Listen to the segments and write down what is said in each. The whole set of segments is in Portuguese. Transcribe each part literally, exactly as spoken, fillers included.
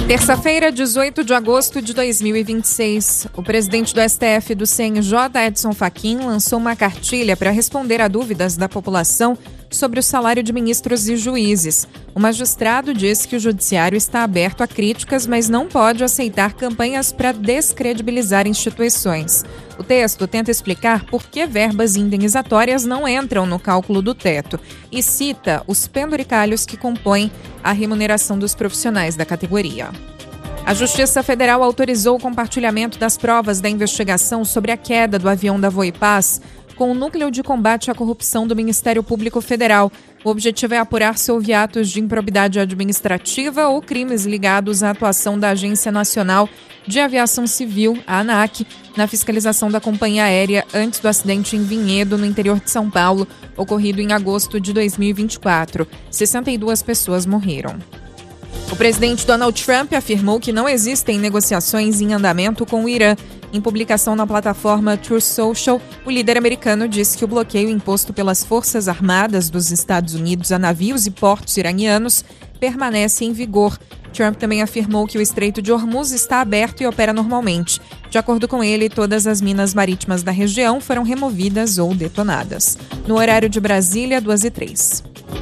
Terça-feira, dezoito de agosto de dois mil e vinte e seis, o presidente do S T F do C N J, Edson Fachin, lançou uma cartilha para responder a dúvidas da população sobre o salário de ministros e juízes. O magistrado disse que o judiciário está aberto a críticas, mas não pode aceitar campanhas para descredibilizar instituições. O texto tenta explicar por que verbas indenizatórias não entram no cálculo do teto e cita os penduricalhos que compõem a remuneração dos profissionais da categoria. A Justiça Federal autorizou o compartilhamento das provas da investigação sobre a queda do avião da Voipaz com o Núcleo de Combate à Corrupção do Ministério Público Federal. O objetivo é apurar se houve atos de improbidade administrativa ou crimes ligados à atuação da Agência Nacional de Aviação Civil, a ANAC, na fiscalização da companhia aérea antes do acidente em Vinhedo, no interior de São Paulo, ocorrido em agosto de dois mil e vinte e quatro. sessenta e duas pessoas morreram. O presidente Donald Trump afirmou que não existem negociações em andamento com o Irã. Em publicação na plataforma Truth Social, o líder americano disse que o bloqueio imposto pelas Forças Armadas dos Estados Unidos a navios e portos iranianos permanece em vigor. Trump também afirmou que o Estreito de Hormuz está aberto e opera normalmente. De acordo com ele, todas as minas marítimas da região foram removidas ou detonadas. No horário de Brasília, duas e três.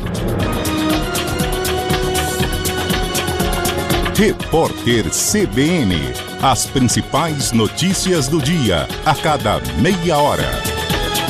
Repórter C B N. As principais notícias do dia, a cada meia hora.